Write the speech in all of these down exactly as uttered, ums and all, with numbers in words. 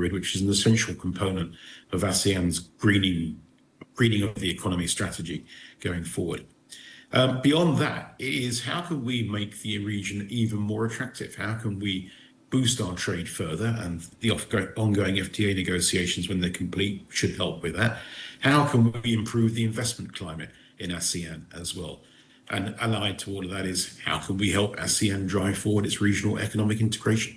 grid, which is an essential component of ASEAN's greening, greening of the economy strategy going forward. Um, beyond that is how can we make the region even more attractive? How can we boost our trade further? And the ongoing F T A negotiations, when they're complete, should help with that. How can we improve the investment climate in ASEAN as well? And allied to all of that is how can we help ASEAN drive forward its regional economic integration?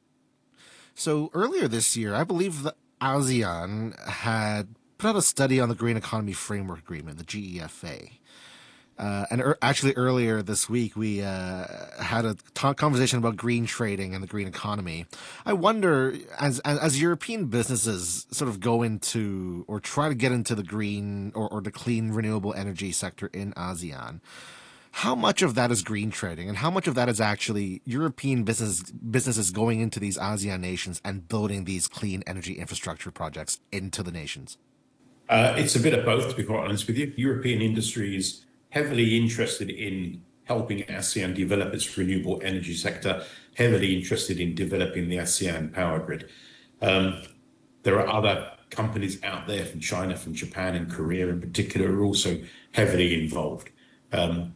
So earlier this year, I believe the ASEAN had put out a study on the Green Economy Framework Agreement, the G E F A. Uh, and er, actually, earlier this week, we uh, had a t- conversation about green trading and the green economy. I wonder, as, as as European businesses sort of go into or try to get into the green or, or the clean renewable energy sector in ASEAN, how much of that is green trading, and how much of that is actually European business businesses going into these ASEAN nations and building these clean energy infrastructure projects into the nations? Uh, it's a bit of both, to be quite honest with you. European industries heavily interested in helping ASEAN develop its renewable energy sector, heavily interested in developing the ASEAN power grid. Um, there are other companies out there from China, from Japan and Korea in particular, are also heavily involved. Um,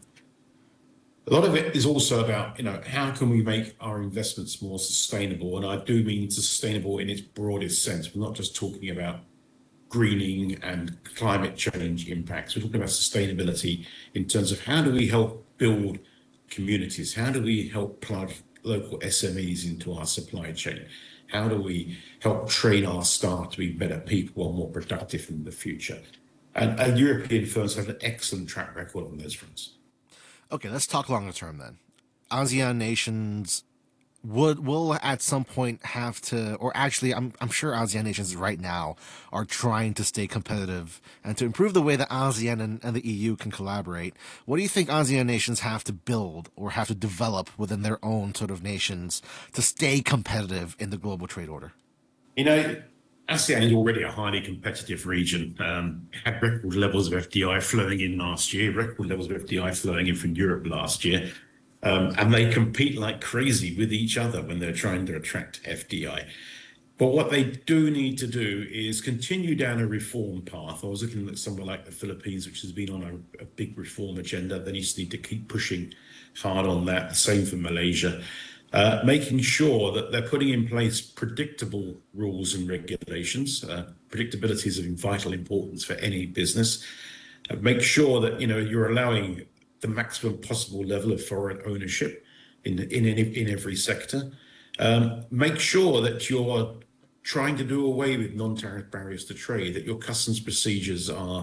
a lot of it is also about, you know, how can we make our investments more sustainable? And I do mean sustainable in its broadest sense. We're not just talking about greening and climate change impacts. We're talking about sustainability in terms of how do we help build communities? How do we help plug local S M Es into our supply chain? How do we help train our staff to be better people and more productive in the future? And, and European firms have an excellent track record on those fronts. Okay, let's talk longer term then. ASEAN nations would will at some point have to, or actually, I'm I'm sure ASEAN nations right now are trying to stay competitive and to improve the way that ASEAN and, and the E U can collaborate. What do you think ASEAN nations have to build or have to develop within their own sort of nations to stay competitive in the global trade order? You know, ASEAN is already a highly competitive region. Um, had record levels of F D I flowing in last year, record levels of F D I flowing in from Europe last year. Um, and they compete like crazy with each other when they're trying to attract F D I. But what they do need to do is continue down a reform path. I was looking at somewhere like the Philippines, which has been on a, a big reform agenda. They just need to keep pushing hard on that. The same for Malaysia. Uh, making sure that they're putting in place predictable rules and regulations. Uh, predictability is of vital importance for any business. Uh, make sure that, you know, you're allowing the maximum possible level of foreign ownership in in in, in every sector. Um, make sure that you're trying to do away with non-tariff barriers to trade, that your customs procedures are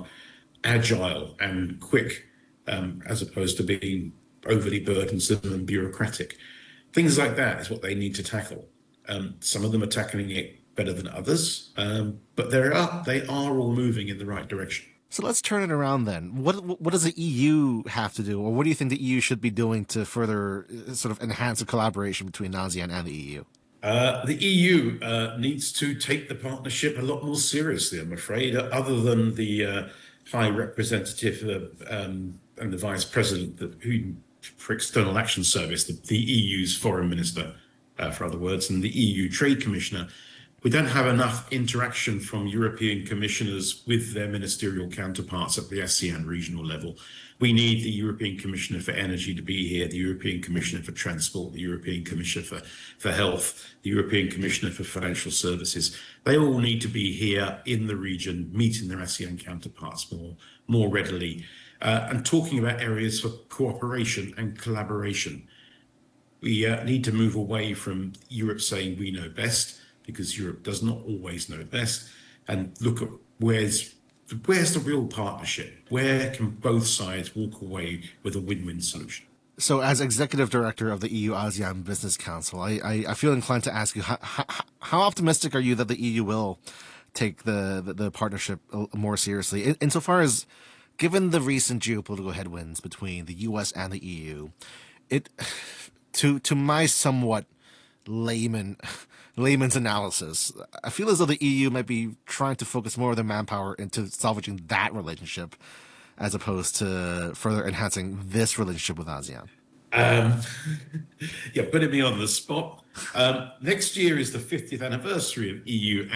agile and quick, um, as opposed to being overly burdensome and bureaucratic. Things like that is what they need to tackle. Um, some of them are tackling it better than others, um, but there are they are all moving in the right direction. So let's turn it around then. What what does the E U have to do, or what do you think the E U should be doing to further uh, sort of enhance the collaboration between ASEAN and the E U? Uh, the E U uh, needs to take the partnership a lot more seriously, I'm afraid, other than the uh, High Representative uh, um, and the Vice President the, who, for External Action Service, the, the E U's Foreign Minister, uh, for other words, and the E U Trade Commissioner. We don't have enough interaction from European commissioners with their ministerial counterparts at the ASEAN regional level. We need the European Commissioner for Energy to be here, the European Commissioner for Transport, the European Commissioner for, for Health, the European Commissioner for Financial Services. They all need to be here in the region, meeting their ASEAN counterparts more, more readily, uh, and talking about areas for cooperation and collaboration. We uh, need to move away from Europe saying we know best, because Europe does not always know best, and look at where's where's the real partnership? Where can both sides walk away with a win-win solution? So, as executive director of the E U ASEAN Business Council, I, I, I feel inclined to ask you how, how, how optimistic are you that the E U will take the, the, the partnership more seriously, in, insofar as, given the recent geopolitical headwinds between the U S and the E U, it to to my somewhat layman layman's analysis, I feel as though the E U might be trying to focus more of their manpower into salvaging that relationship as opposed to further enhancing this relationship with ASEAN. Um, yeah, putting me on the spot. Um, next year is the fiftieth anniversary of E U